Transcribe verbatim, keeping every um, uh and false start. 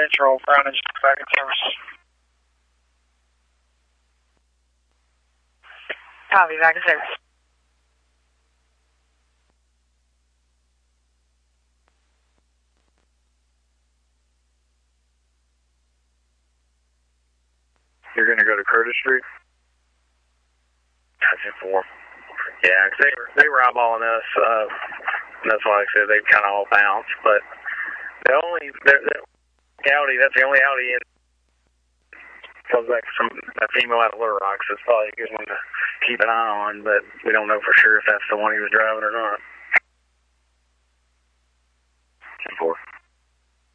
Central, frontage, back in service. Copy, back in service. You're going to go to Curtis Street? That's it for. Yeah, cause they were, they were eyeballing us. Uh, and that's why I said they kind of all bounced. But the only, the, the Audi, that's the only Audi in. Comes back from a female out of Little Rock, so it's probably a good one to keep an eye on, but we don't know for sure if that's the one he was driving or not.